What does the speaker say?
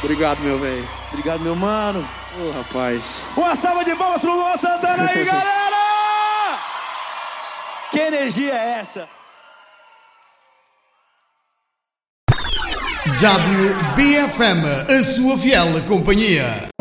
Obrigado, meu velho. Obrigado, meu mano. Ô, rapaz. Uma salva de palmas pro Luan Santana aí, galera! Que energia é essa? WBFM, a sua fiel companhia.